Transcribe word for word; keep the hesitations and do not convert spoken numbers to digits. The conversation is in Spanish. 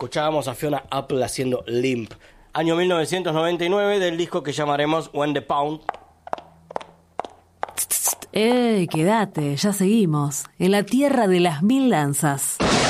escuchábamos a Fiona Apple haciendo Limp. Año mil novecientos noventa y nueve, del disco que llamaremos When the Pound. ¡Eh, quédate! Ya seguimos. En la tierra de las mil lanzas.